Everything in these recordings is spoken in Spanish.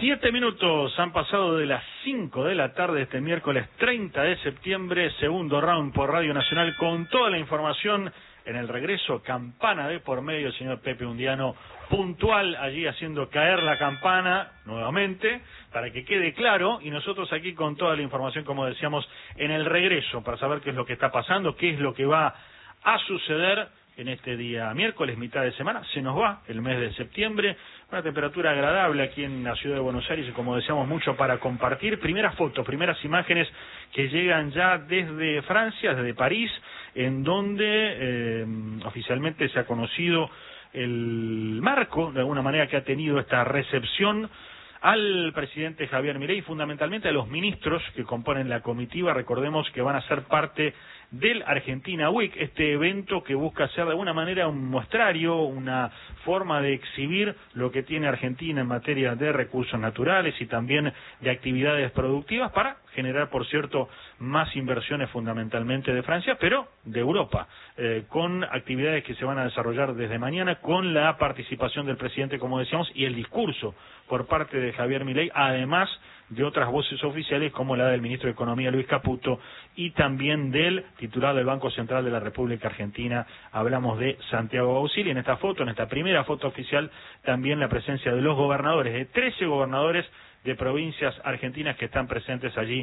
7 minutos han pasado de las 5 de la tarde este miércoles 30 de septiembre, segundo round por Radio Nacional con toda la información en el regreso, campana de por medio, el señor Pepe Undiano puntual allí haciendo caer la campana nuevamente para que quede claro, y nosotros aquí con toda la información, como decíamos, en el regreso para saber qué es lo que está pasando, qué es lo que va a suceder en este día miércoles, mitad de semana. Se nos va el mes de septiembre, una temperatura agradable aquí en la ciudad de Buenos Aires y, como decíamos, mucho para compartir. Primeras fotos, primeras imágenes que llegan ya desde Francia, desde París, en donde oficialmente se ha conocido el marco, de alguna manera, que ha tenido esta recepción al presidente Javier Milei, fundamentalmente a los ministros que componen la comitiva. Recordemos que van a ser parte del Argentina Week, este evento que busca ser de alguna manera un muestrario, una forma de exhibir lo que tiene Argentina en materia de recursos naturales y también de actividades productivas para generar, por cierto, más inversiones fundamentalmente de Francia, pero de Europa, con actividades que se van a desarrollar desde mañana, con la participación del presidente, como decíamos, y el discurso por parte de Javier Milei, además de otras voces oficiales como la del ministro de Economía Luis Caputo y también del titular del Banco Central de la República Argentina. Hablamos de Santiago Bauzil, y en esta foto, en esta primera foto oficial, también la presencia de los gobernadores, de 13 gobernadores de provincias argentinas que están presentes allí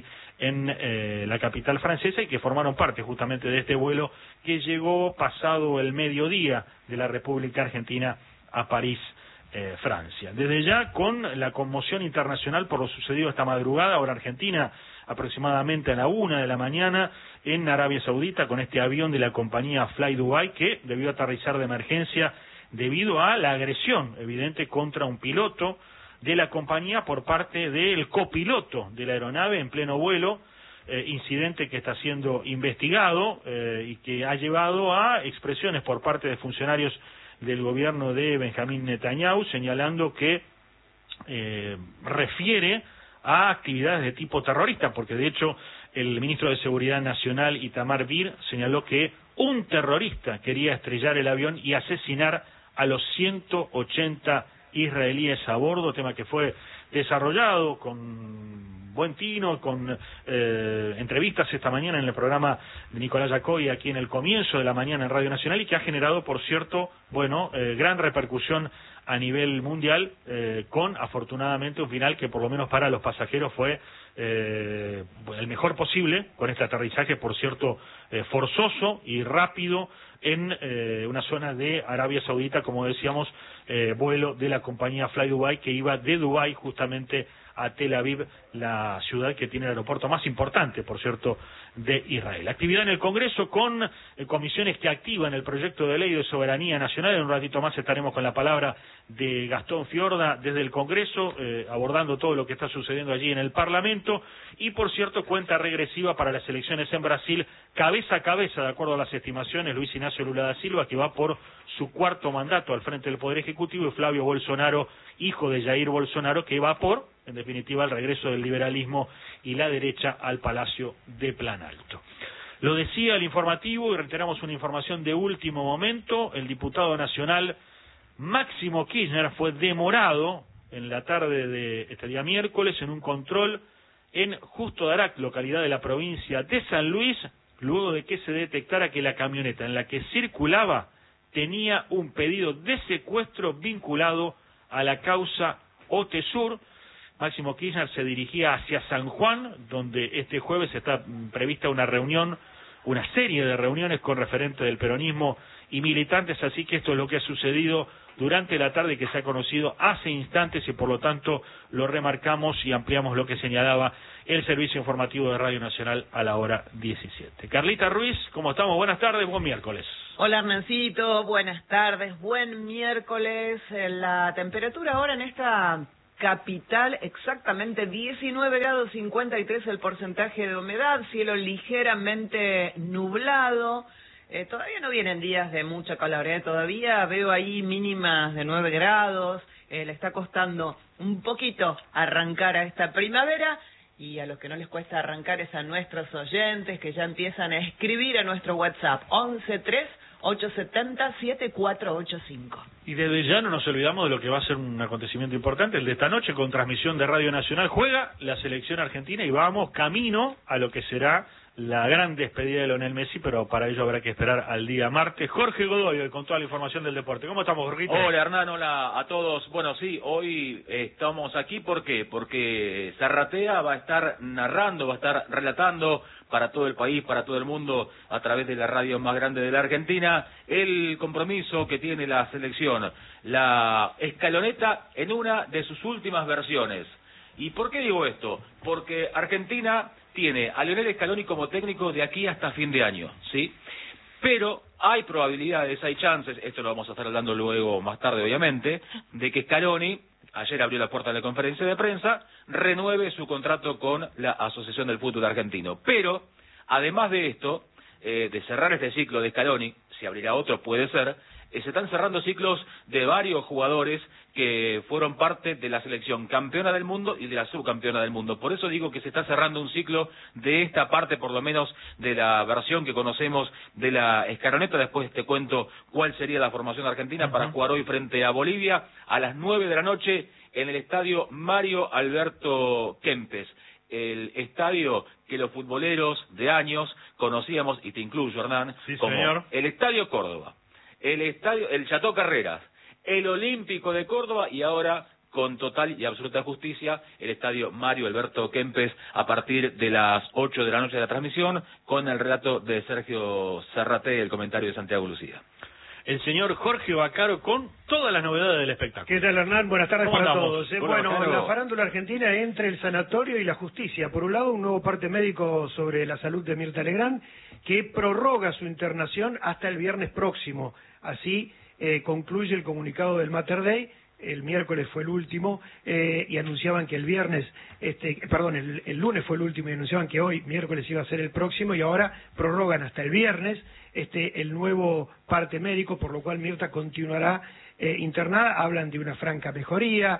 en la capital francesa y que formaron parte justamente de este vuelo que llegó pasado el mediodía de la República Argentina a París, Francia. Desde ya, con la conmoción internacional por lo sucedido esta madrugada, hora argentina, aproximadamente a la 1 de la mañana, en Arabia Saudita, con este avión de la compañía Fly Dubai, que debió aterrizar de emergencia debido a la agresión evidente contra un piloto de la compañía por parte del copiloto de la aeronave en pleno vuelo, incidente que está siendo investigado y que ha llevado a expresiones por parte de funcionarios del gobierno de Benjamín Netanyahu, señalando que refiere a actividades de tipo terrorista, porque de hecho el ministro de Seguridad Nacional, Itamar Bir, señaló que un terrorista quería estrellar el avión y asesinar a los 180 israelíes a bordo, tema que fue desarrollado con buen tino, con entrevistas esta mañana en el programa de Nicolás Yacoy aquí en el comienzo de la mañana en Radio Nacional, y que ha generado, por cierto, gran repercusión a nivel mundial, con afortunadamente un final que por lo menos para los pasajeros fue el mejor posible, con este aterrizaje, por cierto, forzoso y rápido en una zona de Arabia Saudita, como decíamos, vuelo de la compañía Fly Dubai, que iba de Dubái justamente a Tel Aviv, la ciudad que tiene el aeropuerto más importante, por cierto, de Israel. Actividad en el Congreso con comisiones que activan el proyecto de ley de soberanía nacional. En un ratito más estaremos con la palabra de Gastón Fiorda desde el Congreso, abordando todo lo que está sucediendo allí en el Parlamento. Y, por cierto, cuenta regresiva para las elecciones en Brasil, cabeza a cabeza, de acuerdo a las estimaciones, Luis Ignacio Lula da Silva, que va por su cuarto mandato al frente del Poder Ejecutivo, y Flavio Bolsonaro, hijo de Jair Bolsonaro, que va por, en definitiva, el regreso del liberalismo y la derecha al Palacio de Planalto. Lo decía el informativo, y reiteramos una información de último momento: el diputado nacional Máximo Kirchner fue demorado en la tarde de este día miércoles en un control en Justo de Arac, localidad de la provincia de San Luis, luego de que se detectara que la camioneta en la que circulaba tenía un pedido de secuestro vinculado a la causa OTESUR. Máximo Kirchner se dirigía hacia San Juan, donde este jueves está prevista una reunión, una serie de reuniones con referentes del peronismo y militantes, así que esto es lo que ha sucedido durante la tarde, que se ha conocido hace instantes, y por lo tanto lo remarcamos y ampliamos lo que señalaba el servicio informativo de Radio Nacional a la hora 17. Carlita Ruiz, ¿cómo estamos? Buenas tardes, buen miércoles. Hola, Hernancito, buenas tardes, buen miércoles. La temperatura ahora en esta capital, exactamente 19 grados 53 el porcentaje de humedad, cielo ligeramente nublado. Todavía no vienen días de mucha calor, todavía veo ahí mínimas de 9 grados, le está costando un poquito arrancar a esta primavera, y a los que no les cuesta arrancar es a nuestros oyentes que ya empiezan a escribir a nuestro WhatsApp 11 3 870 7485. Y desde ya no nos olvidamos de lo que va a ser un acontecimiento importante, el de esta noche, con transmisión de Radio Nacional. Juega la selección argentina y vamos camino a lo que será la gran despedida de Lionel Messi, pero para ello habrá que esperar al día martes. Jorge Godoy, con toda la información del deporte. ¿Cómo estamos, Jorgito? Hola, Hernán, hola a todos. Bueno, sí, hoy estamos aquí, ¿por qué? Porque Zarratea va a estar narrando, va a estar relatando para todo el país, para todo el mundo, a través de la radio más grande de la Argentina, el compromiso que tiene la selección, la escaloneta en una de sus últimas versiones. ¿Y por qué digo esto? Porque Argentina tiene a Lionel Scaloni como técnico de aquí hasta fin de año, ¿sí? Pero hay probabilidades, hay chances, esto lo vamos a estar hablando luego más tarde obviamente, de que Scaloni, ayer abrió la puerta de la conferencia de prensa, renueve su contrato con la Asociación del Fútbol Argentino. Pero, además de esto, de cerrar este ciclo de Scaloni, si abrirá otro puede ser, se están cerrando ciclos de varios jugadores que fueron parte de la selección campeona del mundo y de la subcampeona del mundo. Por eso digo que se está cerrando un ciclo de esta parte, por lo menos de la versión que conocemos de la escaloneta. Después te cuento cuál sería la formación argentina para jugar hoy frente a Bolivia a las 9 de la noche en el estadio Mario Alberto Kempes. El estadio que los futboleros de años conocíamos, y te incluyo, Hernán, sí, como señor. el Estadio Córdoba, el estadio, el Chateau Carreras, el Olímpico de Córdoba y ahora, con total y absoluta justicia, el estadio Mario Alberto Kempes a partir de las 8 de la noche de la transmisión, con el relato de Sergio Zarratea y el comentario de Santiago Lucía. El señor Jorge Vaccaro con todas las novedades del espectáculo. ¿Qué tal, Hernán? Buenas tardes ¿Cómo para andamos? todos. Hola, Bueno, Vaccaro. la farándula argentina entre el sanatorio y la justicia. Por un lado, un nuevo parte médico sobre la salud de Mirta Legrand, que prorroga su internación hasta el viernes próximo. Así concluye el comunicado del Mater Dei. El miércoles fue el último y anunciaban que el viernes, el lunes fue el último y anunciaban que hoy, miércoles, iba a ser el próximo, y ahora prorrogan hasta el viernes el nuevo parte médico, por lo cual Mirta continuará internada. Hablan de una franca mejoría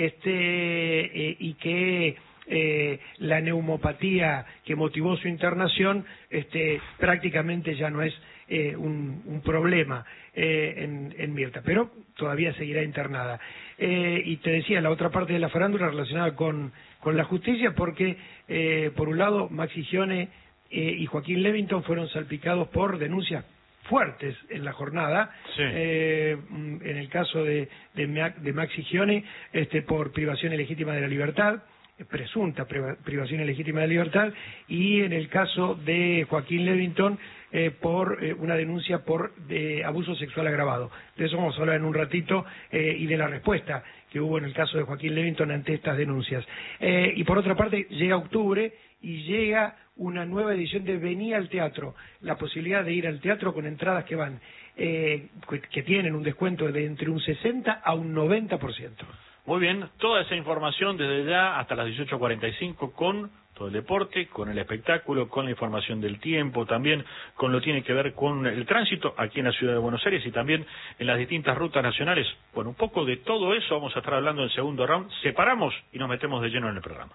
y que la neumopatía que motivó su internación prácticamente ya no es un problema en Mirta, pero todavía seguirá internada. Y te decía, la otra parte de la farándula relacionada con la justicia, porque por un lado Maxi Gione y Joaquín Levington fueron salpicados por denuncias fuertes en la jornada. Sí. En el caso de Maxi Gione, por privación ilegítima de la libertad, presunta privación ilegítima de libertad, y en el caso de Joaquín Levington por una denuncia por abuso sexual agravado. De eso vamos a hablar en un ratito y de la respuesta que hubo en el caso de Joaquín Levington ante estas denuncias. Y por otra parte, llega octubre y llega una nueva edición de Vení al Teatro, la posibilidad de ir al teatro con entradas que van que tienen un descuento de entre un 60 a un 90%. Muy bien, toda esa información desde ya hasta las 18:45 con todo el deporte, con el espectáculo, con la información del tiempo, también con lo que tiene que ver con el tránsito aquí en la ciudad de Buenos Aires y también en las distintas rutas nacionales. Bueno, un poco de todo eso vamos a estar hablando en el segundo round. Separamos y nos metemos de lleno en el programa.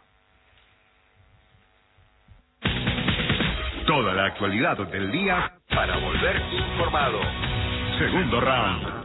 Toda la actualidad del día para volver informado. Segundo round.